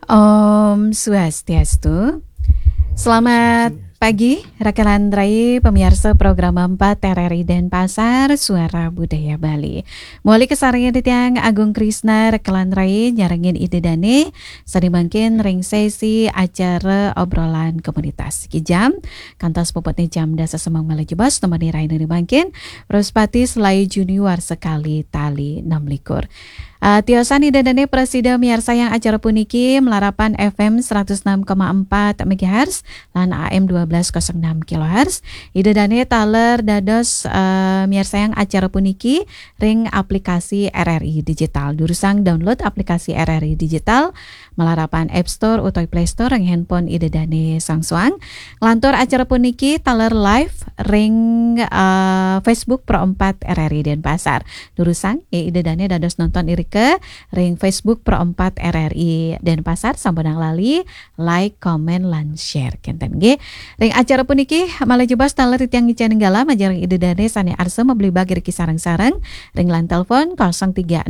Om Swastiastu. Selamat pagi, rekan Rai, pemirsa program 4 RRI Denpasar, Suara Budaya Bali. Mulai kesarian Tiang Agung Krisna, rekan Rai, nyarengin ide dane, sadimangkin ring sesi acara obrolan komunitas. Kijam, kantas popotnya jam dasa semang malajebas, temani Rai nari bangkin, Rospati Selai Junior sekali tali 6 likur. Tiosan idadane presida miarsa yang acara puniki melarapan FM 106,4 MHz lan AM 1206 kHz. Idadane taler dados miarsa yang acara puniki ring aplikasi RRI Digital. Durusang download aplikasi RRI Digital melarapan App Store atau Play Store ring handphone idadane sangsuang. Lantur acara puniki taler live ring Facebook Pro 4 RRI Denpasar. Durusang idadane dados nonton iri ke ring Facebook Pro 4 RRI Denpasar sampun lali like, comment, lan share kenten nggih. Ring acara puniki malajebas taler titiang ngicanenggala majareng ide dane sane arsa membeli bagir ki sareng-sareng ring lan telepon 0361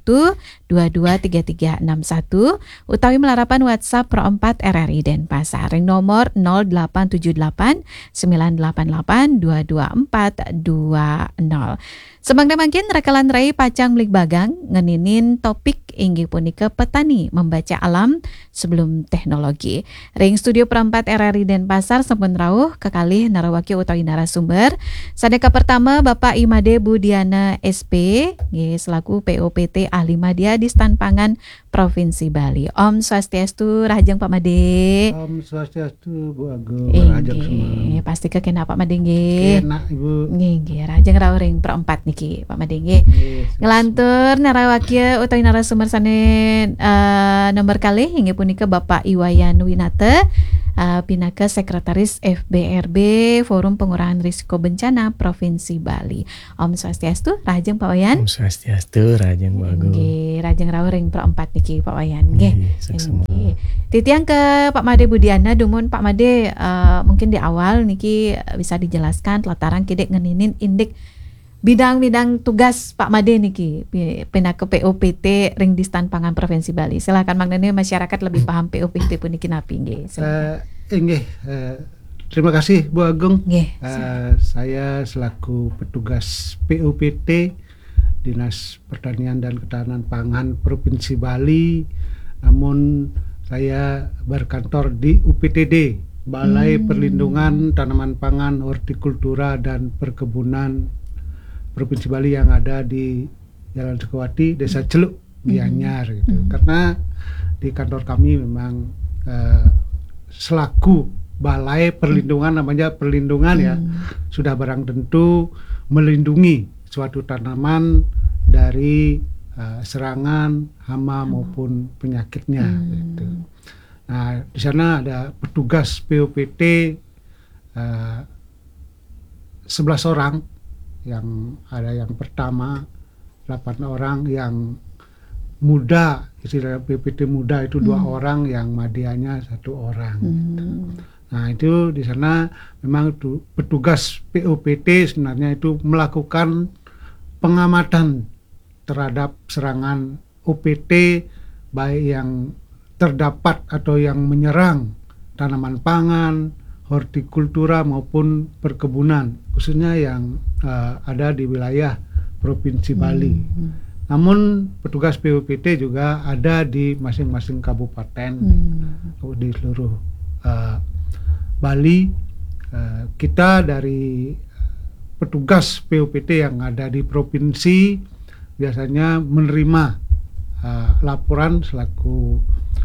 223361 utawi melarapan WhatsApp Pro 4 RRI Denpasar ring nomor 0878 988 22420. Semangda mangkin rekalan rai pacang melik bagang ngeninin topik inggih punika petani membaca alam sebelum teknologi. Ring studio perempat RRI Denpasar sampun rawuh kekalih narawaki utawi narasumber. Sadeka pertama Bapak Imade Budiana SP nggih selaku POPT ahli media di Stan Pangan Provinsi Bali. Om Swastiastu Rahajeng Pak Made. Om Swastiastu Bu Agung Rahajeng semua. Pasti kekena Pak Made nggih. Kena Ibu. Nggih Rahajeng rawuh ring perempat niki Pak Made nggih. Ngelantur narawaki utawi narasumber sane nomor kali hingga punika Bapak Iwayan Winata Pinaka Sekretaris FBRB Forum Pengurangan Risiko Bencana Provinsi Bali. Om Swastiastu Rahajeng Pak Wayan. Om Swastiastu Rahajeng Bu Agung. Nggih, Rahajeng rawuh ring perempat niki Pak Wayan nggih. Titiang ke Pak Made Budiana dumun Pak Made mungkin di awal niki bisa dijelaskan lataran kidek ngeninin indik bidang-bidang tugas Pak Made niki pinaka POPT ring di Stan Pangan Provinsi Bali. Silakan Magnane masyarakat lebih paham POPT puniki napi nggih. Terima kasih Bu Agung. Nggih. Saya selaku petugas POPT Dinas Pertanian dan Ketahanan Pangan Provinsi Bali. Namun saya berkantor di UPTD Balai Perlindungan Tanaman Pangan, Hortikultura dan Perkebunan Provinsi Bali yang ada di Jalan Sukawati, Desa Celuk, Gianyar gitu. Karena di kantor kami memang selaku Balai Perlindungan namanya perlindungan ya, sudah barang tentu melindungi suatu tanaman dari serangan hama maupun penyakitnya gitu. Nah, di sana ada petugas POPT 11 orang. Yang ada yang pertama 8 orang, yang muda istilah PPT muda itu 2 orang, yang madianya 1 orang gitu. Nah itu di sana memang itu petugas POPT sebenarnya itu melakukan pengamatan terhadap serangan OPT baik yang terdapat atau yang menyerang tanaman pangan, hortikultura maupun perkebunan, khususnya yang ada di wilayah Provinsi Bali. Namun petugas POPT juga ada di masing-masing kabupaten di seluruh Bali. Kita dari petugas POPT yang ada di provinsi biasanya menerima laporan selaku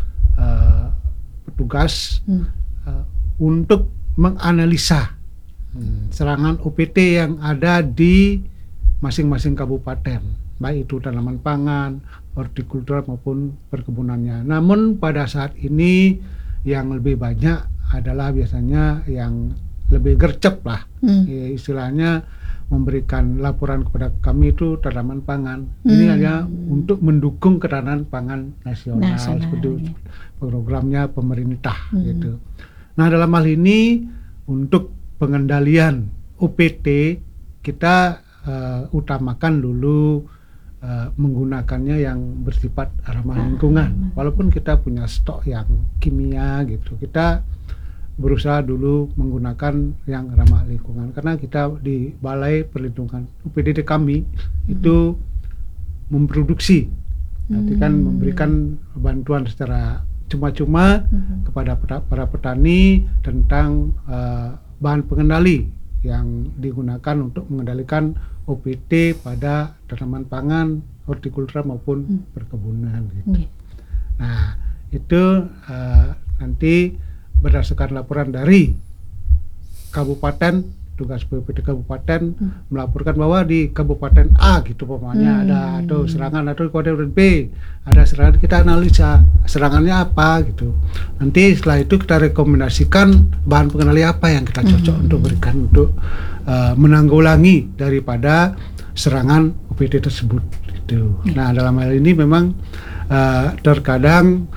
petugas untuk menganalisa serangan OPT yang ada di masing-masing kabupaten, baik itu tanaman pangan, hortikultura maupun perkebunannya. Namun pada saat ini yang lebih banyak adalah biasanya yang lebih gercep lah, istilahnya memberikan laporan kepada kami itu tanaman pangan. Ini hanya untuk mendukung ketahanan pangan nasional seperti programnya pemerintah gitu. Nah dalam hal ini untuk pengendalian OPT kita utamakan dulu menggunakannya yang bersifat ramah lingkungan. Walaupun kita punya stok yang kimia gitu, kita berusaha dulu menggunakan yang ramah lingkungan, karena kita di Balai Perlindungan UPDD kami itu memproduksi, nanti kan memberikan bantuan secara cuma-cuma kepada para petani tentang bahan pengendali yang digunakan untuk mengendalikan OPT pada tanaman pangan, hortikultura maupun perkebunan gitu. Nah, itu nanti berdasarkan laporan dari kabupaten, tugas BPPT kabupaten melaporkan bahwa di kabupaten A gitu pokoknya ada atau serangan, atau kabupaten B ada serangan, kita analisa serangannya apa gitu. Nanti setelah itu kita rekomendasikan bahan pengendali apa yang kita cocok untuk berikan untuk menanggulangi daripada serangan OPT tersebut gitu. Nah, dalam hal ini memang terkadang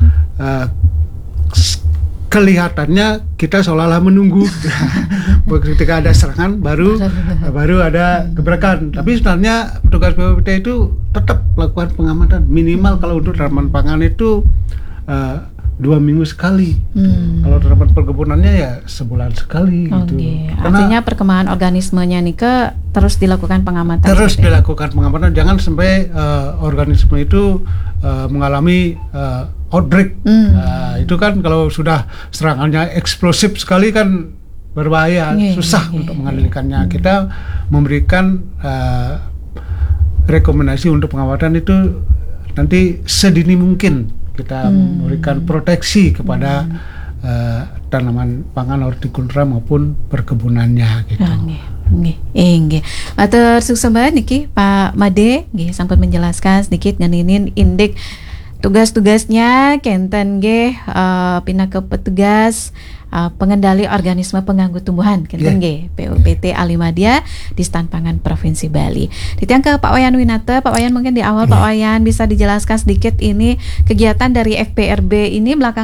kelihatannya kita seolah-olah menunggu ketika ada serangan baru ada gebrakan, tapi sebenarnya petugas BPPT itu tetap melakukan pengamatan minimal kalau untuk tanaman pangan itu 2 minggu sekali. Kalau tanaman perkebunannya ya sebulan sekali gitu. Artinya perkembangan organismenya nih terus dilakukan pengamatan. Terus dilakukan pengamatan, jangan sampai organisme itu mengalami outbreak. Itu kan kalau sudah serangannya eksplosif sekali kan berbahaya, susah untuk mengendalikannya. Kita memberikan rekomendasi untuk pengamatan itu nanti sedini mungkin kita memberikan proteksi kepada tanaman pangan, hortikultura maupun perkebunannya gitu. Nggih. Matur sukses banget niki Pak Made nggih sampun menjelaskan sedikit ngeninin indik tugas-tugasnya kenten nggih pinaka petugas pengendali organisme pengganggu tumbuhan kenten nggih PUPT Alimadia di Stan Pangan Provinsi Bali. Ditiang ke Pak Wayan Winata. Pak Wayan, mungkin di awal Pak Wayan bisa dijelaskan sedikit ini kegiatan dari FPRB ini belakangan